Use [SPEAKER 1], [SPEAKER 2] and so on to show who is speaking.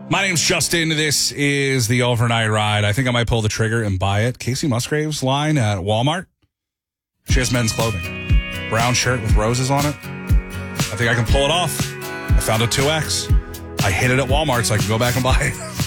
[SPEAKER 1] My name's Justin. This is the Overnight Ride. I think I might pull the trigger and buy it. Casey Musgraves line at Walmart. She has men's clothing. Brown shirt with roses on it. I think I can pull it off. I found a 2X. I hid it at Walmart so I can go back and buy it.